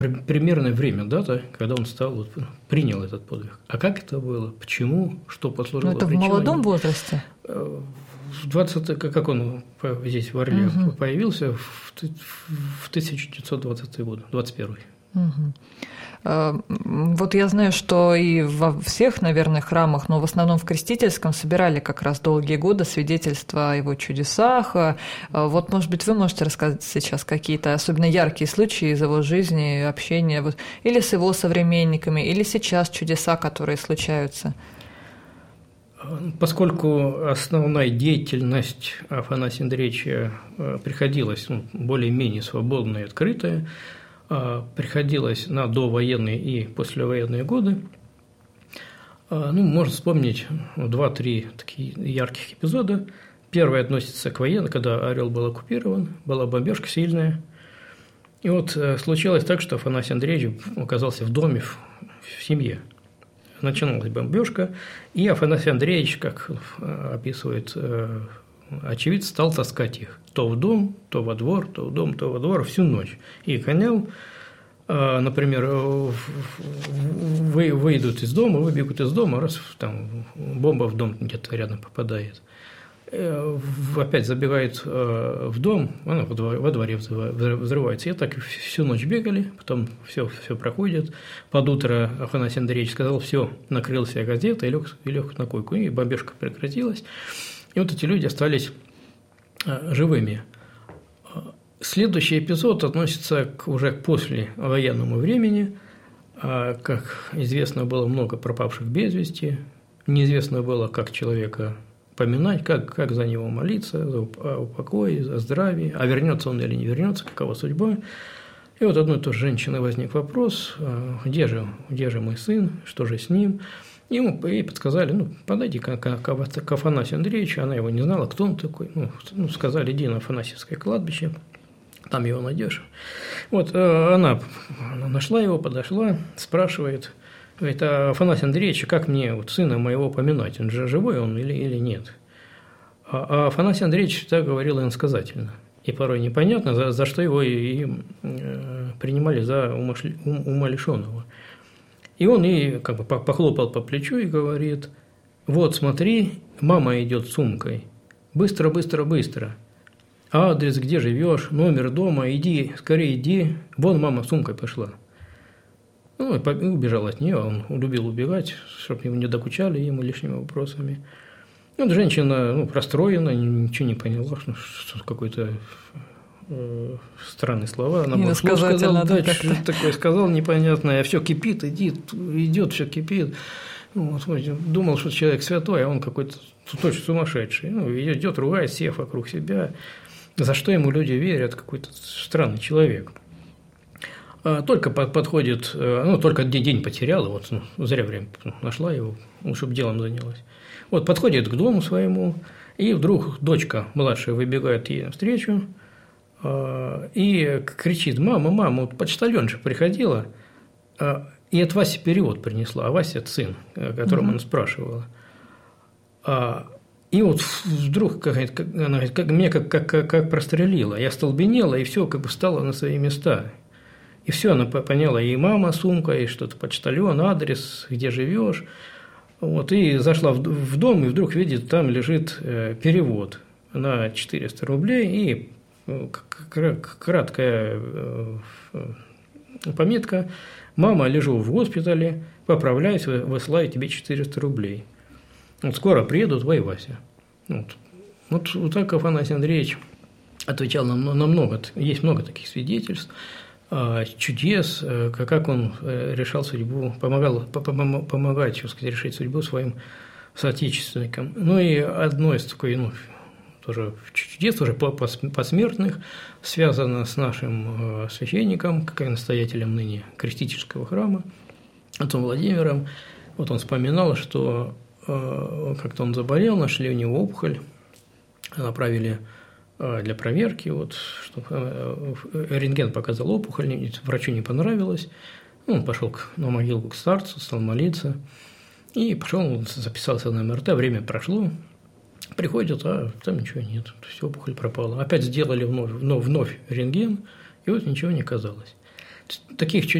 примерное время, дата, когда он принял этот подвиг. А как это было? Почему? Что послужило причиной? Это в молодом возрасте? В 20, как он здесь в Орле появился в 1920 год, 21-й. Вот я знаю, что и во всех, наверное, храмах, но в основном в Крестительском собирали как раз долгие годы свидетельства о его чудесах. Вот, может быть, вы можете рассказать сейчас какие-то особенно яркие случаи из его жизни, общения, или с его современниками, или сейчас чудеса, которые случаются? Поскольку основная деятельность Афанасия Андреевича приходилась более-менее свободная и открытая, приходилось на довоенные и послевоенные годы, можно вспомнить 2-3 такие ярких эпизода. Первый относится к военным, когда Орел был оккупирован, была бомбежка сильная. И вот случилось так, что Афанасий Андреевич оказался в доме, в семье. Начиналась бомбежка, и Афанасий Андреевич, как описывает очевидец, стал таскать их то в дом, то во двор, то в дом, то во двор всю ночь. И гонял, например, выйдут из дома, выбегут из дома, раз там бомба в дом где-то рядом попадает. Опять забегает в дом, она во дворе взрывается. И так всю ночь бегали, потом все проходит. Под утро Афанасий Андреевич сказал: все, накрыл себя газетой и лег на койку. И бомбежка прекратилась. И вот эти люди остались живыми. Следующий эпизод относится уже к послевоенному времени. Как известно, было много пропавших без вести. Неизвестно было, как человека поминать, как за него молиться, о покое, о здравии, а вернется он или не вернется, какова судьба. И вот одной и той же женщины возник вопрос: где же мой сын, что же с ним? Ей подсказали: подойди к Афанасию Андреевичу. Она его не знала, кто он такой. Сказали: иди на Афанасьевское кладбище, там его найдешь. Вот она нашла его, подошла, спрашивает, говорит: а Афанасий Андреевич, как мне сына моего поминать? Он же живой он или нет? А Афанасий Андреевич всегда говорил иносказательно. И порой непонятно, за что его и принимали за умалишенного. И он ей как бы похлопал по плечу и говорит: вот смотри, мама идет с сумкой. Быстро, быстро, быстро. Адрес, где живешь, номер дома, иди, скорее иди. Вон мама с сумкой пошла. И убежал от нее. Он любил убегать, чтобы ему не докучали ему лишними вопросами. И вот женщина расстроена, ничего не поняла, что какой-то странные слова. Она бы сказала, что такое сказал непонятное, все кипит, идет, все кипит. Думал, что человек святой, а он какой-то точно сумасшедший. Идет, ругает всех вокруг себя. За что ему люди верят? Какой-то странный человек. Только подходит, только день потеряла, зря время нашла его, чтобы делом занялась. Вот подходит к дому своему, и вдруг дочка младшая выбегает ей навстречу и кричит: мама, почтальонша приходила и от Васи перевод принесла, а Вася – это сын, о котором она спрашивала. И вот вдруг она говорит, меня как прострелила, я столбенела, и все как бы стало на свои места. И все, она поняла, и мама, сумка, и что-то почтальон, адрес, где живешь. И зашла в дом, и вдруг видит, там лежит перевод на 400 рублей и краткая пометка: мама, лежу в госпитале, поправляюсь, высылаю тебе 400 рублей. Скоро приедут, Вася. Вот так Афанасий Андреевич отвечал на много, есть много таких свидетельств, чудес, как он решал судьбу, помогал помогать, решить судьбу своим соотечественникам. И одно из такой, тоже чудес, уже посмертных, связано с нашим священником, как настоятелем ныне Крестительского храма, отцом Владимиром. Он вспоминал, что как-то он заболел, нашли у него опухоль, направили для проверки, что рентген показал опухоль, врачу не понравилось. Он пошел на могилку к старцу, стал молиться, и пошел, записался на МРТ, время прошло, приходит, а там ничего нет, все, опухоль пропала. Опять сделали вновь рентген, и ничего не оказалось. таких